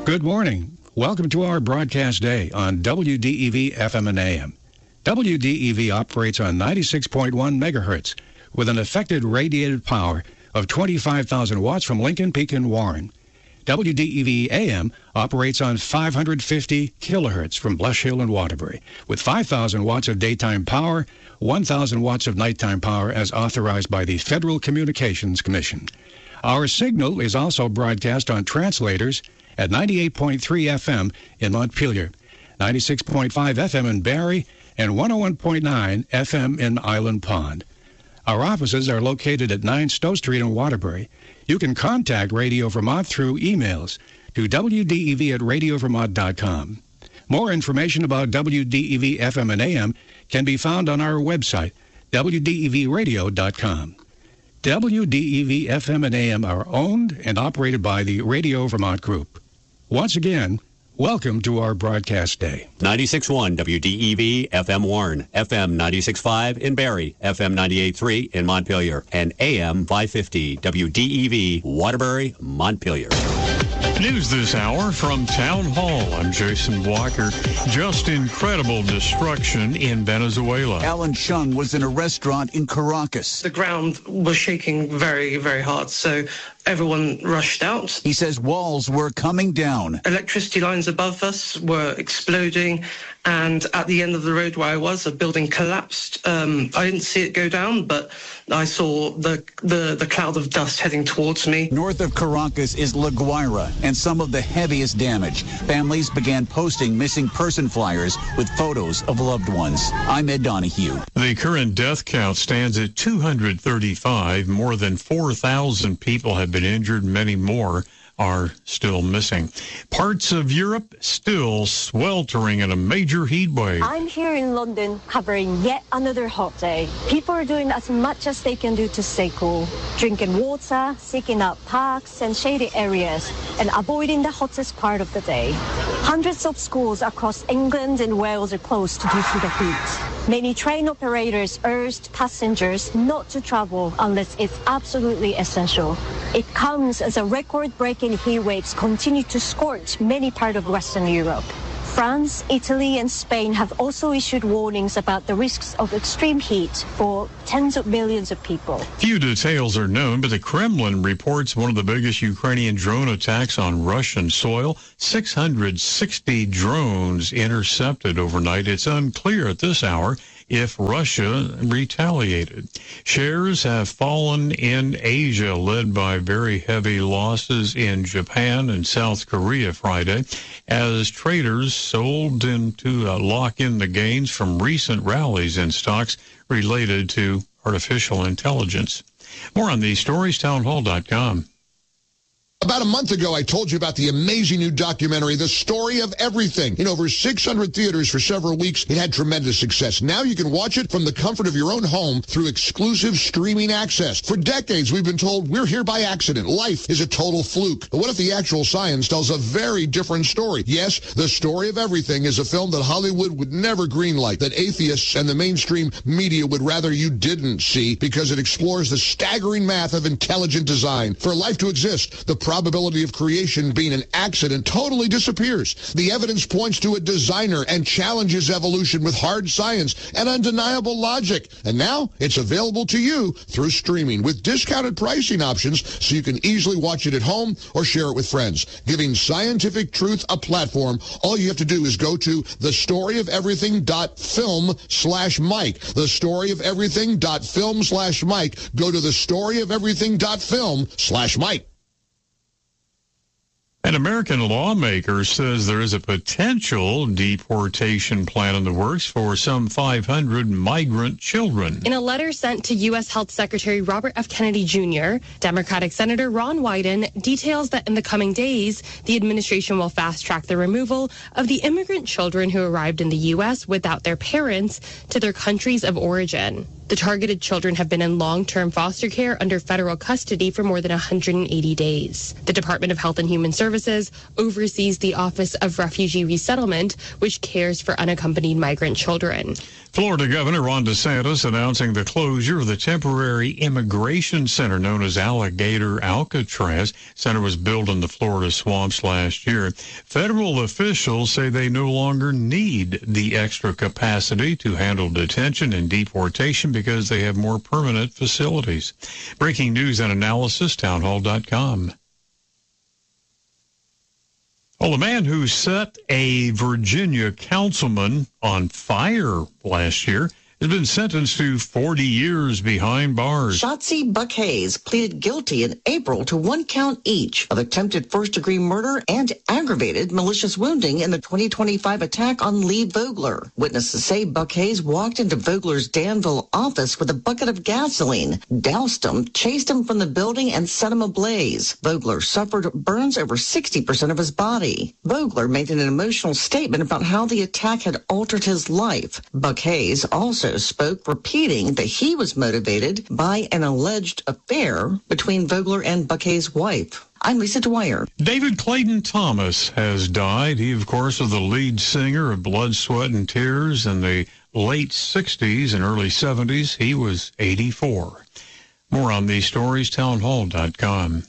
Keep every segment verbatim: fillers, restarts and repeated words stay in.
Good morning. Welcome to our broadcast day on W D E V F M and A M. W D E V operates on ninety-six point one megahertz with an affected radiated power of twenty-five thousand watts from Lincoln Peak and Warren. W D E V A M operates on five hundred fifty kilohertz from Blush Hill and Waterbury with five thousand watts of daytime power, one thousand watts of nighttime power as authorized by the Federal Communications Commission. Our signal is also broadcast on translators at ninety-eight point three F M in Montpelier, ninety-six point five F M in Barrie, and one oh one point nine F M in Island Pond. Our offices are located at nine Stowe Street in Waterbury. You can contact Radio Vermont through emails to W D E V at radio vermont dot com. More information about W D E V F M and A M can be found on our website, W D E V radio dot com. W D E V F M and A M are owned and operated by the Radio Vermont Group. Once again, welcome to our broadcast day. ninety-six point one W D E V F M Warren, F M ninety-six point five in Barrie, F M ninety-eight point three in Montpelier, and A M five fifty W D E V Waterbury, Montpelier. News this hour from Town Hall. I'm Jason Walker. Just incredible destruction in Venezuela. Alan Chung was in a restaurant in Caracas. The ground was shaking very, very hard, so everyone rushed out. He says walls were coming down. Electricity lines above us were exploding, and at the end of the road where I was, a building collapsed. Um, I didn't see it go down, but I saw the, the, the cloud of dust heading towards me. North of Caracas is La Guaira, and some of the heaviest damage. Families began posting missing person flyers with photos of loved ones. I'm Ed Donahue. The current death count stands at two hundred thirty-five. More than four thousand people have been injured. Many more are still missing. Parts of Europe still sweltering in a major heat wave. I'm here in London covering yet another hot day. People are doing as much as they can do to stay cool, drinking water, seeking out parks and shady areas, and avoiding the hottest part of the day. Hundreds of schools across England and Wales are closed due to the heat. Many train operators urged passengers not to travel unless it's absolutely essential. It comes as a record-breaking heat waves continue to scorch many parts of Western Europe. France, Italy, and Spain have also issued warnings about the risks of extreme heat for tens of millions of people. Few details are known, but the Kremlin reports one of the biggest Ukrainian drone attacks on Russian soil. six hundred sixty drones intercepted overnight. It's unclear at this hour if Russia retaliated. Shares have fallen in Asia, led by very heavy losses in Japan and South Korea Friday, as traders sold in to uh, lock in the gains from recent rallies in stocks related to artificial intelligence. More on these stories, town hall dot com. About a month ago, I told you about the amazing new documentary, The Story of Everything. In over six hundred theaters for several weeks, it had tremendous success. Now you can watch it from the comfort of your own home through exclusive streaming access. For decades, we've been told we're here by accident. Life is a total fluke. But what if the actual science tells a very different story? Yes, The Story of Everything is a film that Hollywood would never greenlight, that atheists and the mainstream media would rather you didn't see, because it explores the staggering math of intelligent design. For life to exist, the probability of creation being an accident totally disappears. The evidence points to a designer and challenges evolution with hard science and undeniable logic. And now it's available to you through streaming with discounted pricing options so you can easily watch it at home or share it with friends. Giving scientific truth a platform, all you have to do is go to thestoryofeverything.film slash Mike. Thestoryofeverything.film slash Mike. Go to thestoryofeverything.film slash Mike. An American lawmaker says there is a potential deportation plan in the works for some five hundred migrant children. In a letter sent to U S Health Secretary Robert F. Kennedy Junior, Democratic Senator Ron Wyden details that in the coming days, the administration will fast-track the removal of the immigrant children who arrived in the U S without their parents to their countries of origin. The targeted children have been in long-term foster care under federal custody for more than one hundred eighty days. The Department of Health and Human Services Services oversees the Office of Refugee Resettlement, which cares for unaccompanied migrant children. Florida Governor Ron DeSantis announcing the closure of the temporary immigration center known as Alligator Alcatraz. Center was built in the Florida swamps last year. Federal officials say they no longer need the extra capacity to handle detention and deportation because they have more permanent facilities. Breaking news and analysis, townhall dot com. Well, the man who set a Virginia councilman on fire last year has been sentenced to forty years behind bars. Shotzi Buck Hayes pleaded guilty in April to one count each of attempted first-degree murder and aggravated malicious wounding in the twenty twenty-five attack on Lee Vogler. Witnesses say Buck Hayes walked into Vogler's Danville office with a bucket of gasoline, doused him, chased him from the building, and set him ablaze. Vogler suffered burns over sixty percent of his body. Vogler made an emotional statement about how the attack had altered his life. Buck Hayes also spoke, repeating that he was motivated by an alleged affair between Vogler and Buck Hayes' wife. I'm Lisa Dwyer. David Clayton Thomas has died. He, of course, was the lead singer of Blood, Sweat, and Tears in the late sixties and early seventies. He was eighty-four. More on these stories, townhall dot com.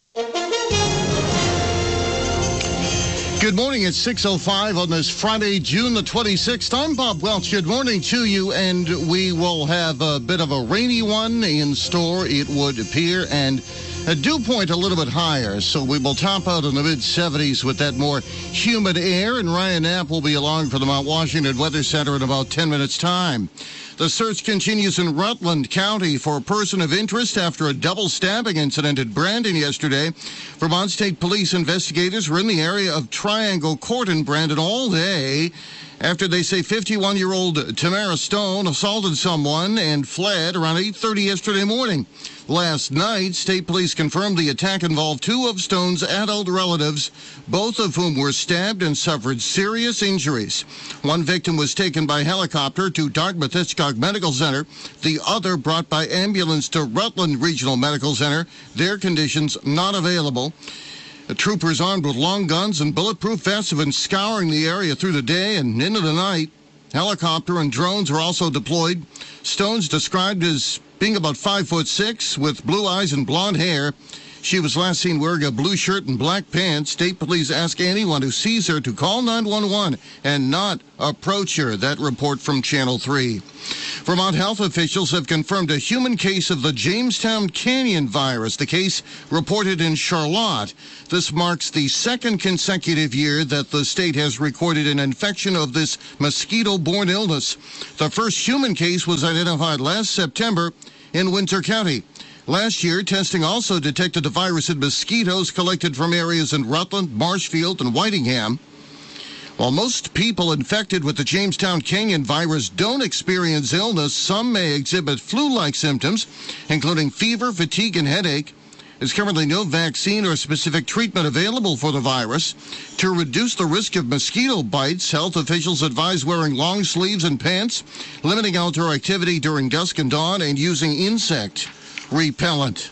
Good morning. It's six oh five on this Friday, June the twenty-sixth. I'm Bob Welch. Good morning to you, and we will have a bit of a rainy one in store, it would appear, and a dew point a little bit higher, so we will top out in the mid seventies with that more humid air, and Ryan Knapp will be along for the Mount Washington Weather Center in about ten minutes' time. The search continues in Rutland County for a person of interest after a double stabbing incident at Brandon yesterday. Vermont State Police investigators were in the area of Triangle Court in Brandon all day after they say fifty-one-year-old Tamara Stone assaulted someone and fled around eight thirty yesterday morning. Last night, state police confirmed the attack involved two of Stone's adult relatives, both of whom were stabbed and suffered serious injuries. One victim was taken by helicopter to Dartmouth-Hitchcock Medical Center, the other brought by ambulance to Rutland Regional Medical Center. Their conditions not available. The troopers armed with long guns and bulletproof vests have been scouring the area through the day and into the night. Helicopter and drones were also deployed. Stone's described as being about five foot six with blue eyes and blonde hair. She was last seen wearing a blue shirt and black pants. State police ask anyone who sees her to call nine one one and not approach her. That report from Channel three. Vermont health officials have confirmed a human case of the Jamestown Canyon virus. The case reported in Charlotte. This marks the second consecutive year that the state has recorded an infection of this mosquito-borne illness. The first human case was identified last September in Winter County. Last year, testing also detected the virus in mosquitoes collected from areas in Rutland, Marshfield, and Whitingham. While most people infected with the Jamestown Canyon virus don't experience illness, some may exhibit flu-like symptoms, including fever, fatigue, and headache. There's currently no vaccine or specific treatment available for the virus. To reduce the risk of mosquito bites, health officials advise wearing long sleeves and pants, limiting outdoor activity during dusk and dawn, and using insect repellent.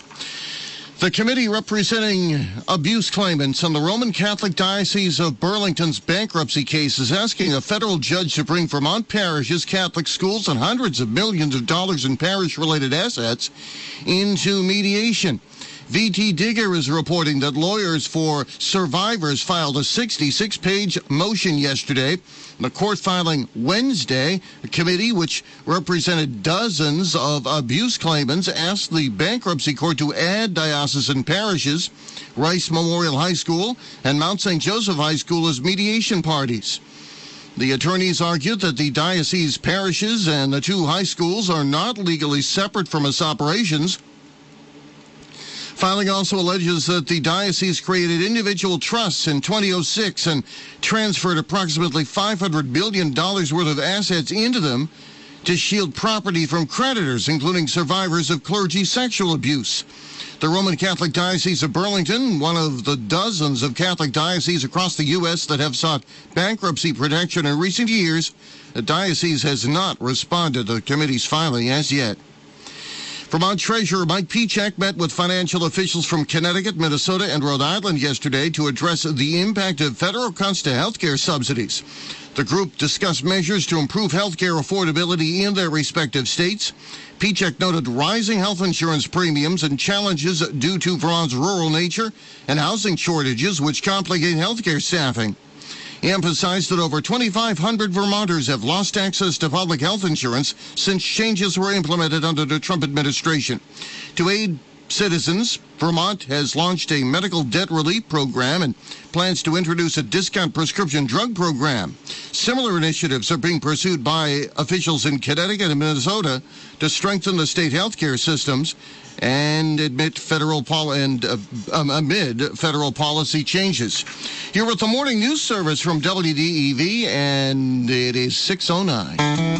The committee representing abuse claimants in the Roman Catholic Diocese of Burlington's bankruptcy case is asking a federal judge to bring Vermont parishes, Catholic schools, and hundreds of millions of dollars in parish-related assets into mediation. V T Digger is reporting that lawyers for survivors filed a sixty-six page motion yesterday. The court filing Wednesday, a committee which represented dozens of abuse claimants asked the bankruptcy court to add diocesan parishes, Rice Memorial High School, and Mount Saint Joseph High School as mediation parties. The attorneys argued that the diocese parishes and the two high schools are not legally separate from its operations. Filing also alleges that the diocese created individual trusts in two thousand six and transferred approximately five hundred million dollars worth of assets into them to shield property from creditors, including survivors of clergy sexual abuse. The Roman Catholic Diocese of Burlington, one of the dozens of Catholic dioceses across the U S that have sought bankruptcy protection in recent years, the diocese has not responded to the committee's filing as yet. Vermont Treasurer Mike Pieciak met with financial officials from Connecticut, Minnesota, and Rhode Island yesterday to address the impact of federal cuts to health care subsidies. The group discussed measures to improve health care affordability in their respective states. Pieciak noted rising health insurance premiums and challenges due to Vermont's rural nature and housing shortages, which complicate health care staffing. He emphasized that over twenty-five hundred Vermonters have lost access to public health insurance since changes were implemented under the Trump administration. To aid citizens, Vermont has launched a medical debt relief program and plans to introduce a discount prescription drug program. Similar initiatives are being pursued by officials in Connecticut and Minnesota to strengthen the state health care systems and admit federal pol- and uh, um, amid federal policy changes. Here with the morning news service from W D E V, and it is six oh nine.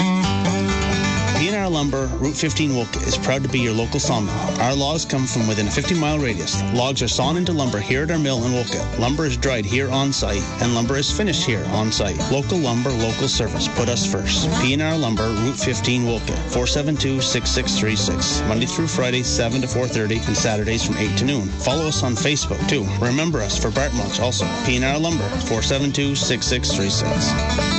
P and R Lumber, Route fifteen Wolcott, is proud to be your local sawmill. Our logs come from within a fifty mile radius. Logs are sawn into lumber here at our mill in Wolcott. Lumber is dried here on site, and lumber is finished here on site. Local lumber, local service. Put us first. P and R Lumber, Route fifteen Wolcott, four seven two, six six three six. Monday through Friday, seven to four thirty, and Saturdays from eight to noon. Follow us on Facebook, too. Remember us for Bart Much also. P and R Lumber, four seven two, six six three six.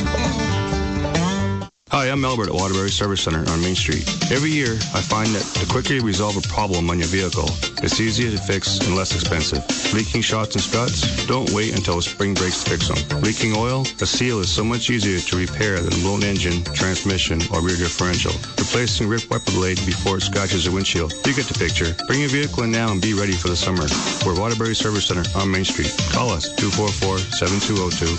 Hi, I'm Albert at Waterbury Service Center on Main Street. Every year, I find that the quicker you resolve a problem on your vehicle, it's easier to fix and less expensive. Leaking shocks and struts? Don't wait until spring breaks to fix them. Leaking oil? A seal is so much easier to repair than a blown engine, transmission, or rear differential. Replacing ripped wiper blade before it scratches the windshield. You get the picture. Bring your vehicle in now and be ready for the summer. We're Waterbury Service Center on Main Street. Call us, two four four, seven two zero two.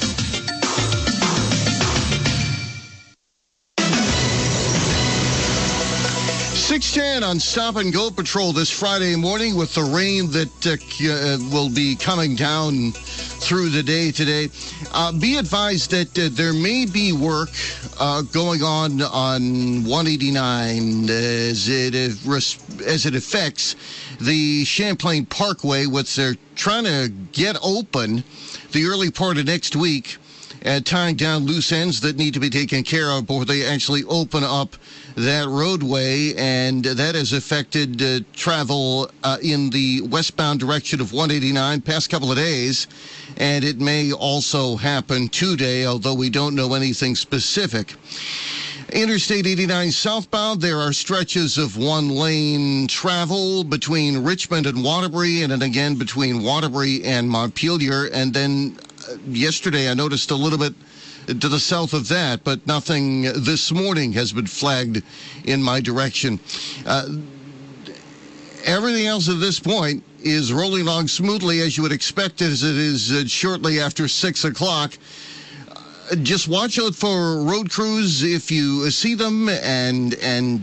six ten on Stop and Go Patrol this Friday morning with the rain that uh, will be coming down through the day today. Uh, be advised that uh, there may be work uh, going on on one eighty-nine as it, as it affects the Champlain Parkway, which they're trying to get open the early part of next week, uh, tying down loose ends that need to be taken care of before they actually open up that roadway, and that has affected uh, travel uh, in the westbound direction of one eighty-nine past couple of days, and it may also happen today, although we don't know anything specific. Interstate eighty-nine southbound, there are stretches of one-lane travel between Richmond and Waterbury, and then again between Waterbury and Montpelier, and then uh, yesterday I noticed a little bit to the south of that, but nothing this morning has been flagged in my direction. Uh, everything else at this point is rolling along smoothly as you would expect, as it is uh, shortly after six o'clock. Uh, just watch out for road crews if you see them, and and